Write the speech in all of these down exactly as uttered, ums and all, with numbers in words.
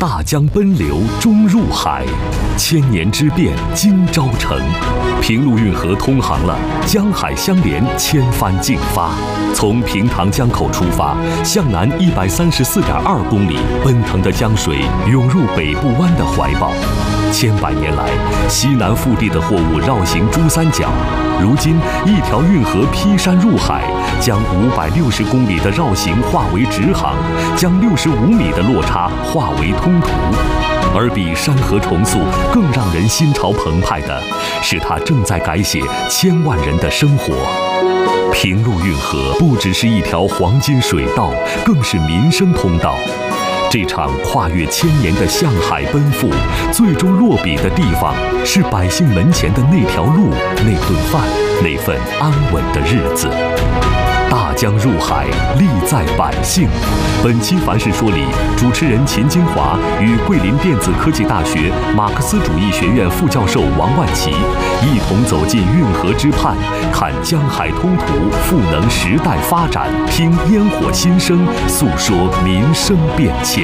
大江奔流终入海，千年之变今朝成。平陆运河通航了，江海相连，千帆竞发。从平塘江口出发，向南一百三十四点二公里，奔腾的江水涌入北部湾的怀抱。千百年来，西南腹地的货物绕行珠三角，如今一条运河劈山入海，将五百六十公里的绕行化为直航，将六十五米的落差化为通途。而比山河重塑更让人心潮澎湃的是，它正在改写千万人的生活。平陆运河不只是一条黄金水道，更是民生通道。这场跨越千年的向海奔赴，最终落笔的地方是百姓门前的那条路、那顿饭、那份安稳的日子。大江入海，利在百姓。本期《凡事说理》，主持人秦金华与桂林电子科技大学马克思主义学院副教授王万奇一同走进运河之畔，看江海通途，赋能时代发展，听烟火心声，诉说民生变迁。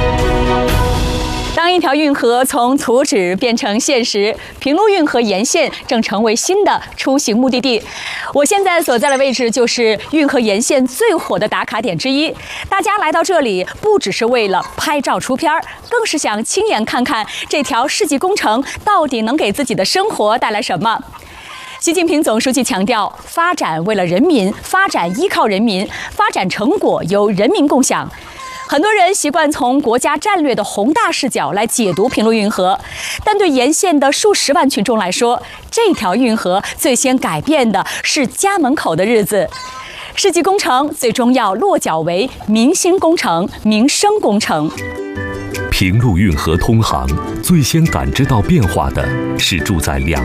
当一条运河从图纸变成现实，平陆运河沿线正成为新的出行目的地。我现在所在的位置就是运河沿线最火的打卡点之一。大家来到这里，不只是为了拍照出片，更是想亲眼看看这条世纪工程到底能给自己的生活带来什么。习近平总书记强调，发展为了人民，发展依靠人民，发展成果由人民共享。很多人习惯从国家战略的宏大视角来解读平陆运河，但对沿线的数十万群众来说，这条运河最先改变的是家门口的日子。世纪工程最终要落脚为民心工程、民生工程。 平陆运河通航，最先感知到变化的是住在两